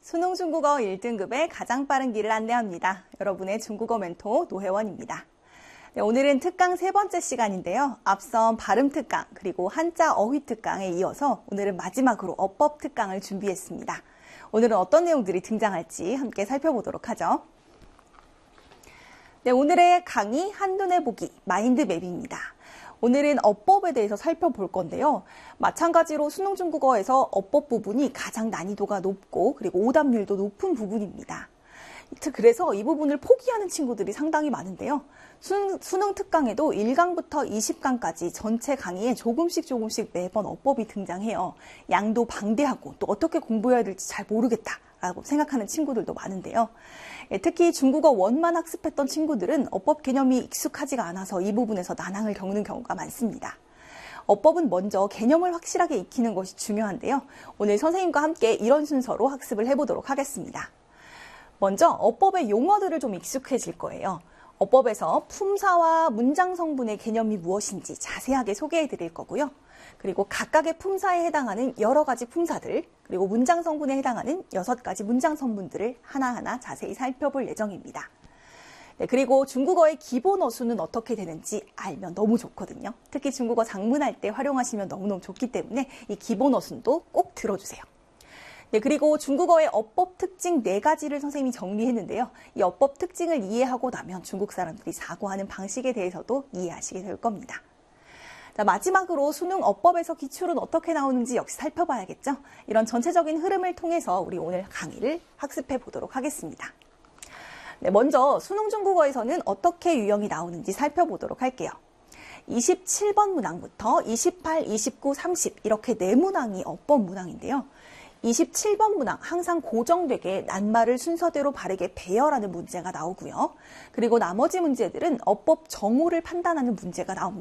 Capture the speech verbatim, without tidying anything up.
수능 중국어 일 등급의 가장 빠른 길을 안내합니다. 여러분의 중국어 멘토 노혜원입니다. 네, 오늘은 특강 세 번째 시간인데요. 앞선 발음 특강 그리고 한자 어휘 특강에 이어서 오늘은 마지막으로 어법 특강을 준비했습니다. 오늘은 어떤 내용들이 등장할지 함께 살펴보도록 하죠. 네, 오늘의 강의 한눈에 보기 마인드맵입니다. 오늘은 어법에 대해서 살펴볼 건데요. 마찬가지로 수능 중국어에서 어법 부분이 가장 난이도가 높고 그리고 오답률도 높은 부분입니다. 그래서 이 부분을 포기하는 친구들이 상당히 많은데요. 수능, 수능 특강에도 일 강부터 이십 강까지 전체 강의에 조금씩 조금씩 매번 어법이 등장해요. 양도 방대하고 또 어떻게 공부해야 될지 잘 모르겠다라고 생각하는 친구들도 많은데요. 특히 중국어 원만 학습했던 친구들은 어법 개념이 익숙하지가 않아서 이 부분에서 난항을 겪는 경우가 많습니다. 어법은 먼저 개념을 확실하게 익히는 것이 중요한데요. 오늘 선생님과 함께 이런 순서로 학습을 해보도록 하겠습니다. 먼저 어법의 용어들을 좀 익숙해질 거예요. 어법에서 품사와 문장 성분의 개념이 무엇인지 자세하게 소개해 드릴 거고요. 그리고 각각의 품사에 해당하는 여러 가지 품사들, 그리고 문장 성분에 해당하는 여섯 가지 문장 성분들을 하나하나 자세히 살펴볼 예정입니다. 네, 그리고 중국어의 기본 어수는 어떻게 되는지 알면 너무 좋거든요. 특히 중국어 작문할 때 활용하시면 너무너무 좋기 때문에 이 기본 어순도 꼭 들어주세요. 네, 그리고 중국어의 어법 특징 네 가지를 선생님이 정리했는데요. 이 어법 특징을 이해하고 나면 중국 사람들이 사고하는 방식에 대해서도 이해하시게 될 겁니다. 자, 마지막으로 수능 어법에서 기출은 어떻게 나오는지 역시 살펴봐야겠죠. 이런 전체적인 흐름을 통해서 우리 오늘 강의를 학습해 보도록 하겠습니다. 네, 먼저 수능 중국어에서는 어떻게 유형이 나오는지 살펴보도록 할게요. 이십칠 번 문항부터 이십팔, 이십구, 삼십 이렇게 네 문항이 어법 문항인데요. 이십칠 번 문항 항상 고정되게 낱말을 순서대로 바르게 배열하는 문제가 나오고요. 그리고 나머지 문제들은 어법 정오를 판단하는 문제가 나옵니다.